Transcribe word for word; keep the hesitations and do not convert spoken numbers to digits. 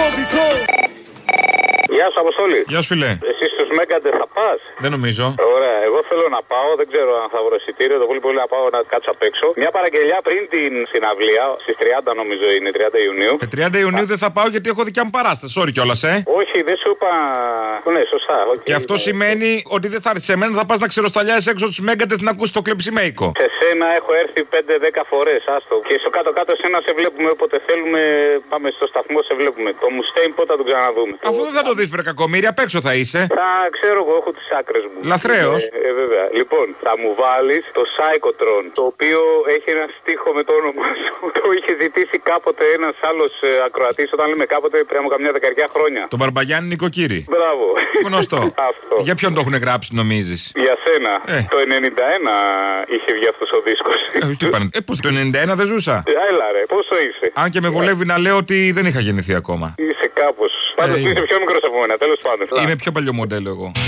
βυθό. Γεια σου, Αποστόλη. Γεια σου, φιλέ. Εσύ στους Μέγκαντε θα πας? Δεν νομίζω. Ωραία, εγώ θέλω να πάω, δεν ξέρω αν θα βρω εισιτήριο. Το πολύ πολύ να πάω να κάτσω απ' έξω. Μια παραγγελιά πριν την συναυλία, στις τριάντα νομίζω είναι, τριάντα Ιουνίου. Ε, τριάντα Ιουνίου δεν θα πάω γιατί έχω δικιά μου παράσταση. Sorry κιόλας, ε. Όχι, δεν σου είπα. Ναι, σωστά. Okay. Και αυτό σημαίνει ότι δεν θα έρθει σε μένα, θα πας να ξεροσταλιάσεις έξω τους Μέγκαντε να ακούσει το κλεψιμέικο. Σε σένα έχω έρθει πέντε δέκα φορές, άστο. Και στο κάτω-κάτω σένα σε βλέπουμε όποτε θέλουμε. Πάμε στο σταθμό, σε βλέπουμε. Το Μουστέιν πότε θα τον ξαναδούμε. Αφού δεν θα το δεις, βρε κακομοίρη, απ' έξω θα είσαι. Θα ξέρω εγώ, έχω τις άκρες μου. Λαθρέος. Ε, ε, βέβαια. Λοιπόν, θα μου βάλεις το Psychotron, το οποίο έχει ένα στίχο με το όνομα σου. Το είχε ζητήσει κάποτε ένας άλλος ε, ακροατής, όταν λέμε κάποτε πριν από καμιά δεκαετία χρόνια. Τον Μπαρμπαγιάννη Νοικοκύρη. Μπράβο. Γνωστό. Αυτό. Για ποιον το έχουν γράψει, νομίζεις? Για σένα. Ε. Το ενενήντα ένα είχε βγει αυτός ο δίσκος. Ε, τι είπανε. Ε, πώς το ενενήντα ένα δεν ζούσα. Ε, έλα ρε, πόσο είσαι? Αν και με βολεύει να λέω ότι δεν είχα γεννηθεί ακόμα. Είσαι κάπως. Πάντως Ε, είσαι πιο μικρός από μένα, τέλος πάντων. Είμαι πιο παλιό μοντέλο εγώ.